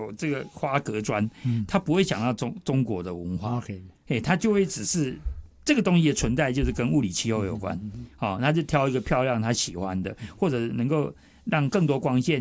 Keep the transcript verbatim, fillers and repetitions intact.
有这个花格砖，嗯、他不会想到中中国的文化。 OK， 哎，他就会只是这个东西的存在就是跟物理气候有关，好、嗯哦，他就挑一个漂亮他喜欢的，或者能够让更多光线